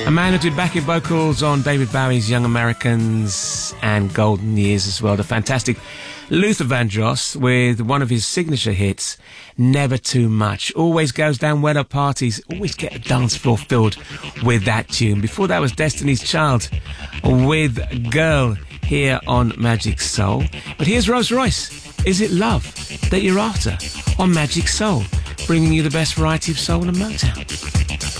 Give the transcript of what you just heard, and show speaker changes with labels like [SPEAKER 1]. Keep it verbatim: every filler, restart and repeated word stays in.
[SPEAKER 1] A man who did backing vocals on David Bowie's Young Americans and Golden Years as well. The fantastic Luther Vandross with one of his signature hits, Never Too Much. Always goes down well at parties. Always get the dance floor filled with that tune. Before that was Destiny's Child with Girl here on Magic Soul. But here's Rose Royce. Is it love that you're after on Magic Soul? Bringing you the best variety of soul and Motown.